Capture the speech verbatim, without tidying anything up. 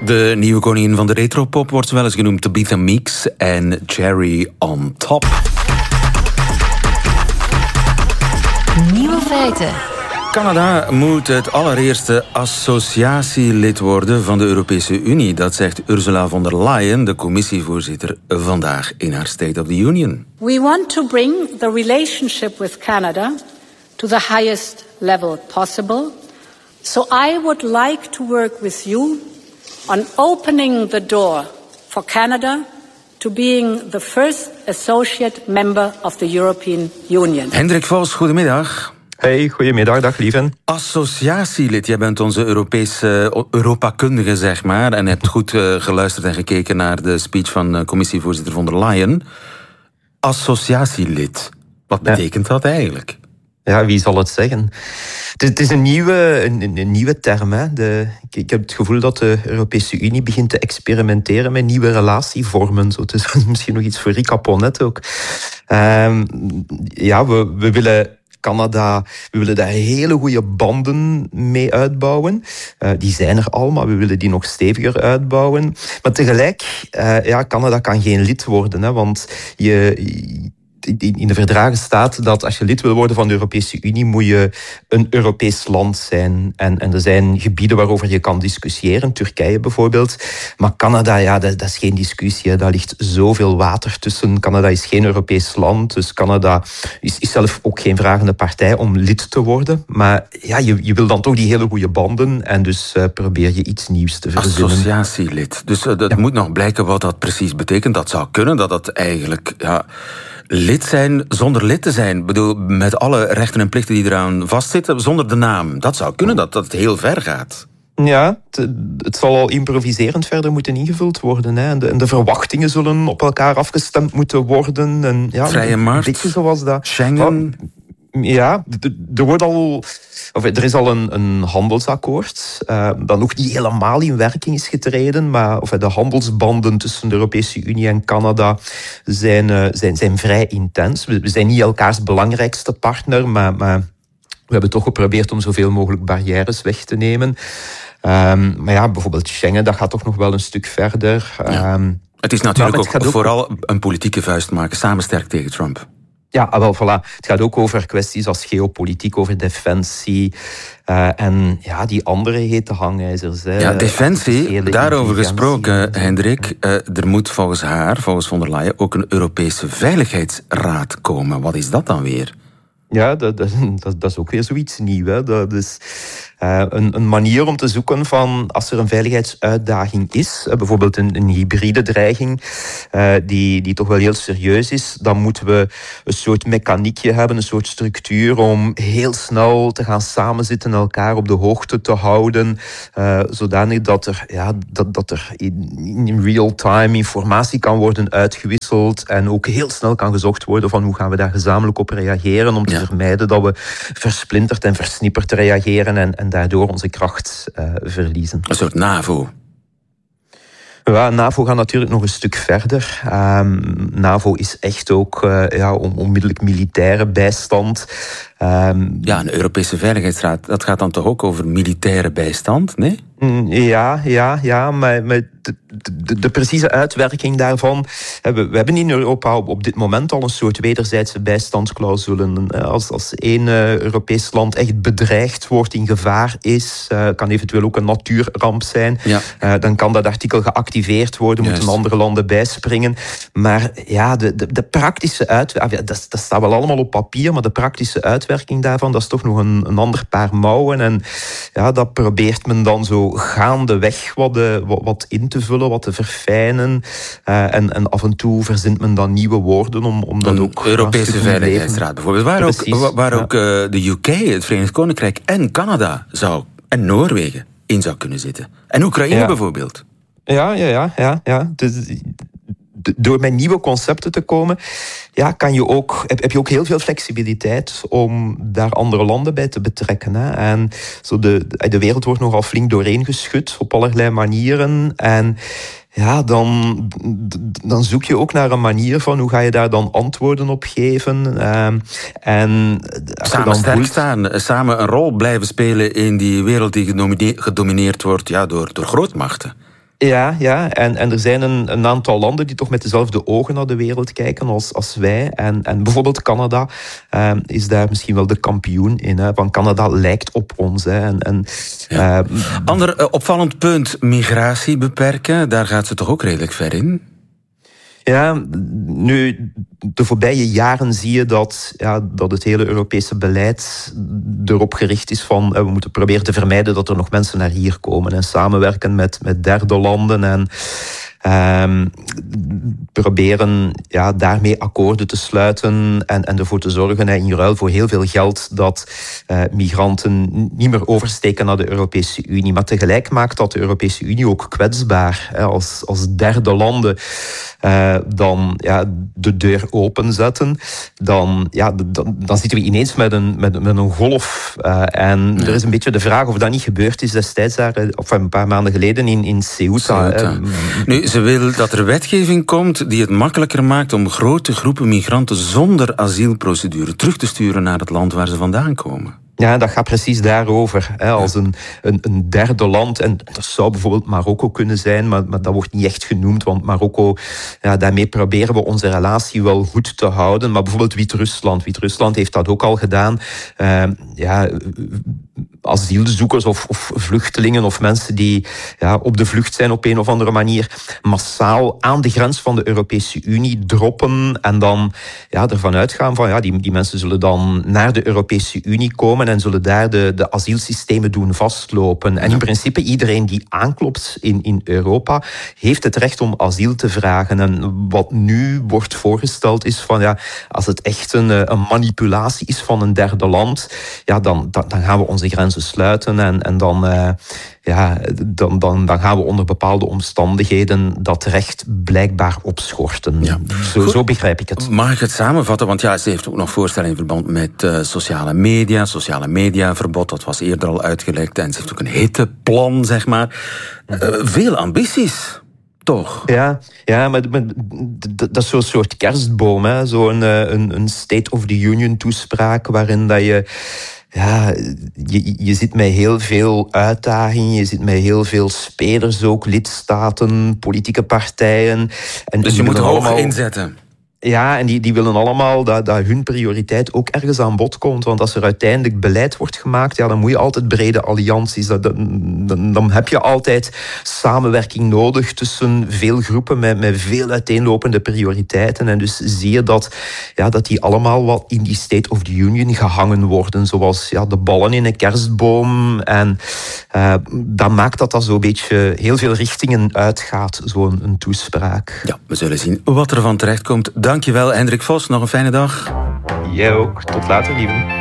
De nieuwe koningin van de retropop wordt wel eens genoemd Tabitha Meeks en Cherry on Top. Nieuwe feiten. Canada moet het allereerste associatielid worden van de Europese Unie. Dat zegt Ursula von der Leyen, de commissievoorzitter, vandaag in haar State of the Union. We want to bring the relationship with Canada to the highest level possible. So I would like to work with you on opening the door for Canada to being the first associate member of the European Union. Hendrik Vos, goedemiddag. Hey, goedemiddag, dag lieven. Associatielid, jij bent onze Europese Europakundige, zeg maar, en hebt goed uh, geluisterd en gekeken naar de speech van uh, commissievoorzitter von der Leyen. Associatielid, wat betekent ja. dat eigenlijk? Ja, wie zal het zeggen? Het is een nieuwe, een, een nieuwe term. Hè. De, ik heb het gevoel dat de Europese Unie begint te experimenteren met nieuwe relatievormen. Zo. Het is misschien nog iets voor Rika Ponet ook. Um, ja, we, we willen Canada, we willen daar hele goede banden mee uitbouwen. Uh, die zijn er al, maar we willen die nog steviger uitbouwen. Maar tegelijk, uh, ja, Canada kan geen lid worden, hè, want je... in de verdragen staat dat als je lid wil worden van de Europese Unie, moet je een Europees land zijn. En, en er zijn gebieden waarover je kan discussiëren, Turkije bijvoorbeeld. Maar Canada, ja, dat, dat is geen discussie. Daar ligt zoveel water tussen. Canada is geen Europees land, dus Canada is, is zelf ook geen vragende partij om lid te worden. Maar ja, je, je wil dan toch die hele goede banden en dus uh, probeer je iets nieuws te verzinnen. Associatielid. Dus uh, dat ja. moet nog blijken wat dat precies betekent. Dat zou kunnen, dat dat eigenlijk... Ja, lid zijn zonder lid te zijn. Ik bedoel, met alle rechten en plichten die eraan vastzitten, zonder de naam. Dat zou kunnen, dat, dat het heel ver gaat. Ja, het, het zal al improviserend verder moeten ingevuld worden. Hè. En, de, en de verwachtingen zullen op elkaar afgestemd moeten worden. En, ja, vrije markt, een beetje zoals dat. Schengen... Ja, er wordt al, of er is al een, een handelsakkoord uh, dat nog niet helemaal in werking is getreden, maar of de handelsbanden tussen de Europese Unie en Canada zijn, uh, zijn, zijn vrij intens. We, we zijn niet elkaars belangrijkste partner, maar, maar we hebben toch geprobeerd om zoveel mogelijk barrières weg te nemen. Um, maar ja, bijvoorbeeld Schengen, dat gaat toch nog wel een stuk verder. Ja. Um, het is natuurlijk ook, ook vooral een politieke vuist maken, samen sterk tegen Trump. Ja, wel, voilà. Het gaat ook over kwesties als geopolitiek, over defensie uh, en ja, die andere hete hangijzers. Hè. Ja, defensie, daarover gesproken, Hendrik. Uh, er moet volgens haar, volgens von der Leyen, ook een Europese Veiligheidsraad komen. Wat is dat dan weer? Ja, dat, dat, dat is ook weer zoiets nieuws. Hè. Dat is uh, een, een manier om te zoeken van als er een veiligheidsuitdaging is, uh, bijvoorbeeld een, een hybride dreiging, uh, die, die toch wel heel serieus is, dan moeten we een soort mechaniekje hebben, een soort structuur om heel snel te gaan samenzitten, elkaar op de hoogte te houden, uh, zodanig dat er, ja, dat, dat er in, in real time informatie kan worden uitgewisseld en ook heel snel kan gezocht worden van hoe gaan we daar gezamenlijk op reageren om te ja. vermijden dat we versplinterd en versnipperd reageren en, en daardoor onze kracht uh, verliezen. Een soort NAVO. Ja, NAVO gaat natuurlijk nog een stuk verder. Um, NAVO is echt ook uh, ja, on, onmiddellijk militaire bijstand. Um, ja, een Europese Veiligheidsraad, dat gaat dan toch ook over militaire bijstand, nee? Ja, ja, ja, maar, maar de, de, de precieze uitwerking daarvan... We, we hebben in Europa op, op dit moment al een soort wederzijdse bijstandsclausulen. Als, als één uh, Europees land echt bedreigd wordt, in gevaar is, uh, kan eventueel ook een natuurramp zijn, ja. uh, dan kan dat artikel geactiveerd worden, Juist. moeten andere landen bijspringen. Maar ja, de, de, de praktische uitwerking, dat, dat staat wel allemaal op papier, maar de praktische uitwerking daarvan, dat is toch nog een, een ander paar mouwen. En ja, dat probeert men dan zo gaandeweg wat, de, wat, wat in te vullen, wat te verfijnen. Uh, en, en af en toe verzint men dan nieuwe woorden om, om dat een ook... Europese Veiligheidsraad bijvoorbeeld. Waar Precies, ook, waar ja. ook uh, de U K, het Verenigd Koninkrijk en Canada zou, en Noorwegen in zou kunnen zitten. En Oekraïne ja. bijvoorbeeld. Ja, ja, ja. ja, ja. Dus, door met nieuwe concepten te komen, ja, kan je ook, heb, heb je ook heel veel flexibiliteit om daar andere landen bij te betrekken. Hè. En zo de, de wereld wordt nogal flink doorheen geschud op allerlei manieren. En ja, dan, dan zoek je ook naar een manier van hoe ga je daar dan antwoorden op geven. Uh, en samen dan sterk voelt... staan, samen een rol blijven spelen in die wereld die gedomineerd wordt ja, door, door grootmachten. Ja, ja. En, en er zijn een, een aantal landen die toch met dezelfde ogen naar de wereld kijken als, als wij. En, en bijvoorbeeld Canada uh, is daar misschien wel de kampioen in. Hè. Want Canada lijkt op ons. Hè. En, en, ja. uh, Ander uh, opvallend punt, migratie beperken. Daar gaat ze toch ook redelijk ver in? Ja, nu, de voorbije jaren zie je dat, ja, dat het hele Europese beleid erop gericht is van we moeten proberen te vermijden dat er nog mensen naar hier komen en samenwerken met, met derde landen en Um, proberen ja, daarmee akkoorden te sluiten en, en ervoor te zorgen hè, in ruil voor heel veel geld dat uh, migranten niet meer oversteken naar de Europese Unie. Maar tegelijk maakt dat de Europese Unie ook kwetsbaar. Hè, als, als derde landen uh, dan ja, de deur openzetten, dan, ja, dan, dan zitten we ineens met een, met, met een golf. Uh, en ja. Er is een beetje de vraag of dat niet gebeurd is destijds daar, of een paar maanden geleden in, in Ceuta. Ceuta. Nu, ze wil dat er wetgeving komt die het makkelijker maakt om grote groepen migranten zonder asielprocedure terug te sturen naar het land waar ze vandaan komen. Ja, dat gaat precies daarover. Hè, als een, een, een derde land, en dat zou bijvoorbeeld Marokko kunnen zijn, maar, maar dat wordt niet echt genoemd, want Marokko, ja, daarmee proberen we onze relatie wel goed te houden. Maar bijvoorbeeld Wit-Rusland. Wit-Rusland heeft dat ook al gedaan. Uh, ja, asielzoekers of, of vluchtelingen of mensen die ja, op de vlucht zijn op een of andere manier massaal aan de grens van de Europese Unie droppen en dan ja, ervan uitgaan van ja, die, die mensen zullen dan naar de Europese Unie komen en zullen daar de, de asielsystemen doen vastlopen. En in principe iedereen die aanklopt in, in Europa heeft het recht om asiel te vragen. En wat nu wordt voorgesteld is van ja, als het echt een, een manipulatie is van een derde land, ja, dan, dan, dan gaan we onze grenzen sluiten en, en dan, uh, ja, dan, dan, dan gaan we onder bepaalde omstandigheden dat recht blijkbaar opschorten. Ja. Zo, zo begrijp ik het. Mag ik het samenvatten? Want ja, ze heeft ook nog voorstellen in verband met uh, sociale media, sociale mediaverbod, dat was eerder al uitgelekt. En ze heeft ook een hitteplan, zeg maar. Uh, veel ambities. Toch? Ja, ja, maar, maar dat is zo'n soort kerstboom, hè? Zo'n een, een State of the Union toespraak waarin dat je ja, je, je zit met heel veel uitdagingen, je zit met heel veel spelers ook, lidstaten, politieke partijen. En dus je moet hoog allemaal inzetten. Ja, en die, die willen allemaal dat, dat hun prioriteit ook ergens aan bod komt. Want als er uiteindelijk beleid wordt gemaakt, ja, dan moet je altijd brede allianties. Dat, dan, dan heb je altijd samenwerking nodig tussen veel groepen met, met veel uiteenlopende prioriteiten. En dus zie je dat, ja, dat die allemaal wat in die State of the Union gehangen worden. Zoals ja, de ballen in een kerstboom. En uh, dat maakt dat dat zo'n beetje heel veel richtingen uitgaat, zo'n een toespraak. Ja, we zullen zien wat er van terecht komt. Dankjewel, Hendrik Vos. Nog een fijne dag. Jij ook. Tot later, lieve.